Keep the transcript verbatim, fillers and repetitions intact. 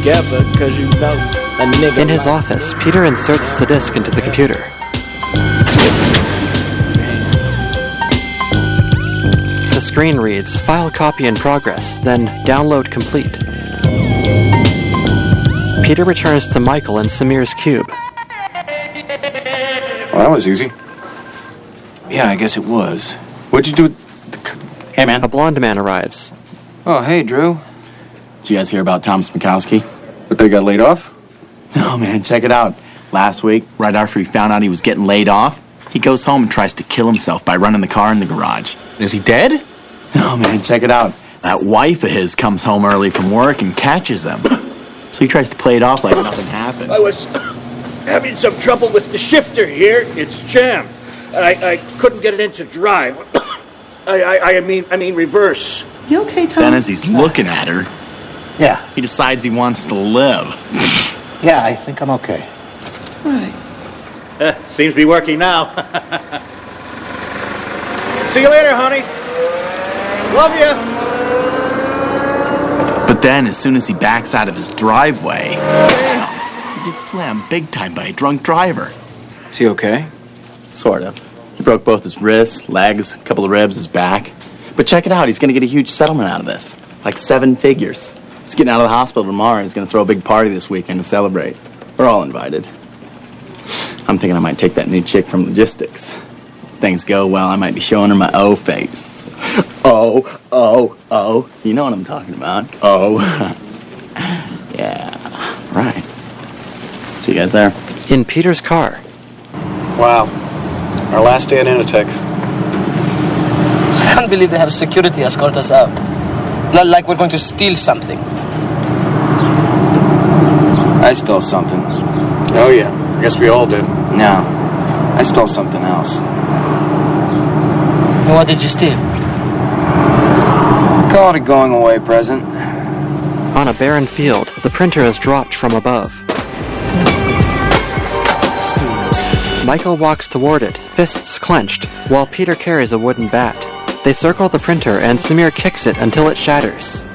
together, cause you know a nigga. In his office, Peter inserts the disc into the computer. The screen reads, file copy in progress, then download complete. Peter returns to Michael and Samir's cube. Well, that was easy. Yeah, I guess it was. What'd you do with the... Hey, man. A blonde man arrives. Oh, hey, Drew. Did you guys hear about Tom Smikowski? But they got laid off? No, man, check it out. Last week, right after he found out he was getting laid off, he goes home and tries to kill himself by running the car in the garage. Is he dead? No, man, check it out. That wife of his comes home early from work and catches him. So he tries to play it off like nothing happened. I was having some trouble with the shifter here. It's jammed. I, I couldn't get it into drive. I, I, I mean, I mean reverse. You okay, Tom? Then as he's looking at her, Yeah, he decides he wants to live. yeah, I think I'm okay. Right. Uh, seems to be working now. See you later, honey. Love you. But then, as soon as he backs out of his driveway, he gets slammed big time by a drunk driver. Is he okay? Sort of. He broke both his wrists, legs, a couple of ribs, his back. But check it out, he's going to get a huge settlement out of this. Like seven figures. He's getting out of the hospital tomorrow and he's going to throw a big party this weekend to celebrate. We're all invited. I'm thinking I might take that new chick from logistics. Things go well, I might be showing her my O face. Oh, oh, oh. You know what I'm talking about. Oh. Yeah. Right. See you guys there. In Peter's car. Wow. Our last day at Inotech. I can't believe they have security escort us out. Not like we're going to steal something. I stole something. Oh, yeah. I guess we all did. No, I stole something else. What did you steal? Call it a going away present. On a barren field, the printer is dropped from above. Michael walks toward it, fists clenched, while Peter carries a wooden bat. They circle the printer and Samir kicks it until it shatters.